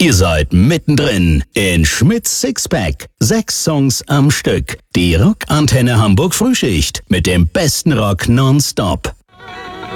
Ihr seid mittendrin in Schmitz Sixpack. 6 Songs am Stück. Die Rockantenne Hamburg Frühschicht mit dem besten Rock nonstop.